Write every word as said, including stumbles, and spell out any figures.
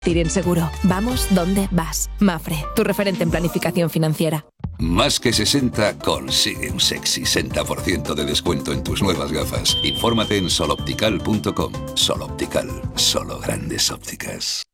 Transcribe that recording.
Invertir en seguro. Vamos donde vas. Mafre, tu referente en planificación financiera. Más que sesenta consigue un sexy sesenta por ciento de descuento en tus nuevas gafas. Infórmate en soloptical punto com. Soloptical, solo grandes ópticas.